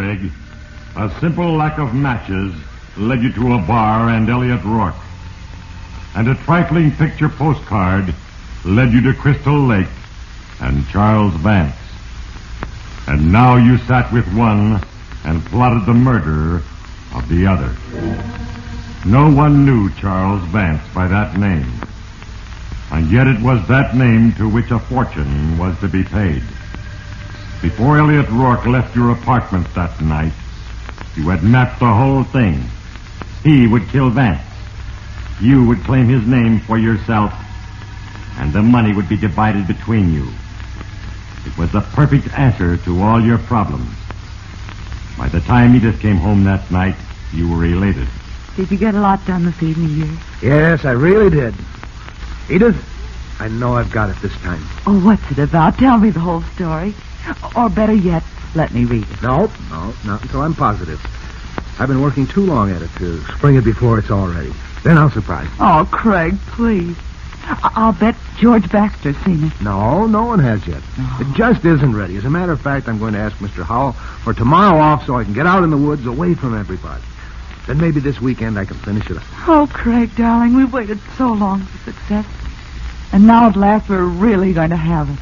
Craig. A simple lack of matches led you to a bar and Elliot Rourke. And a trifling picture postcard led you to Crystal Lake and Charles Vance. And now you sat with one and plotted the murder of the other. No one knew Charles Vance by that name. And yet it was that name to which a fortune was to be paid. Before Elliot Rourke left your apartment that night, you had mapped the whole thing. He would kill Vance. You would claim his name for yourself, and the money would be divided between you. It was the perfect answer to all your problems. By the time Edith came home that night, you were elated. Did you get a lot done this evening, dear? Yes, I really did. Edith, I know I've got it this time. Oh, what's it about? Tell me the whole story. Or better yet, let me read it. No, not until I'm positive. I've been working too long at it to spring it before it's all ready. Then I'll surprise you. Oh, Craig, please. I'll bet George Baxter's seen it. No one has yet. Oh. It just isn't ready. As a matter of fact, I'm going to ask Mr. Howell for tomorrow off so I can get out in the woods away from everybody. Then maybe this weekend I can finish it up. Oh, Craig, darling, we waited so long for success. And now at last we're really going to have it.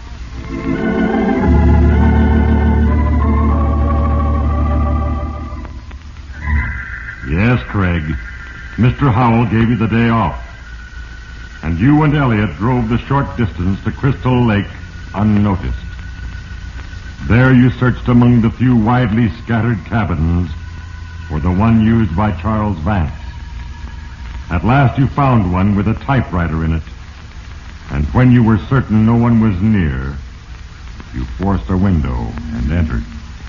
Yes, Craig. Mr. Howell gave you the day off. And you and Elliot drove the short distance to Crystal Lake unnoticed. There you searched among the few widely scattered cabins for the one used by Charles Vance. At last you found one with a typewriter in it. And when you were certain no one was near, you forced a window and entered.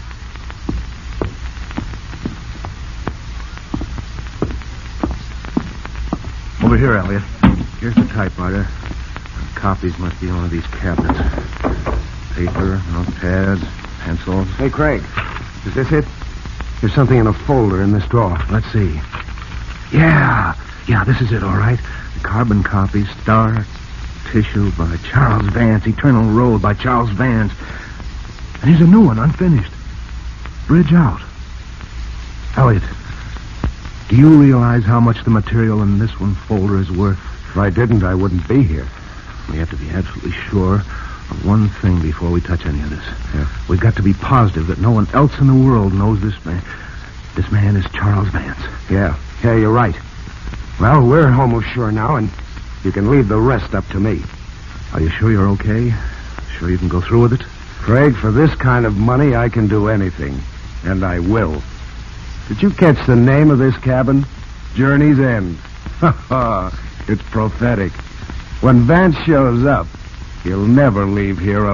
Over here, Elliot. Here's the typewriter. Copies must be in one of these cabinets. Paper, notepads, pencils. Hey, Craig. Is this it? There's something in a folder in this drawer. Let's see. Yeah, this is it, all right. Carbon copy, Star Tissue by Charles Vance, Eternal Road by Charles Vance. And here's a new one, unfinished. Bridge Out. Elliot, do you realize how much the material in this one folder is worth? If I didn't, I wouldn't be here. We have to be absolutely sure of one thing before we touch any of this. Yeah. We've got to be positive that no one else in the world knows this man. This man is Charles Vance. Yeah, you're right. Well, we're almost sure now, and you can leave the rest up to me. Are you sure you're okay? Sure you can go through with it? Craig, for this kind of money, I can do anything. And I will. Did you catch the name of this cabin? Journey's End. Ha ha. It's prophetic. When Vance shows up, he'll never leave here